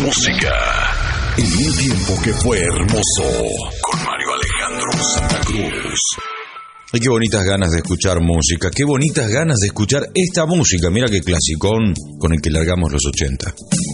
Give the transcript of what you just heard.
música. En un tiempo que fue hermoso. Con Mario Alejandro Santa Cruz. Ay, qué bonitas ganas de escuchar música. Qué bonitas ganas de escuchar esta música. Mira qué clasicón con el que largamos los 80.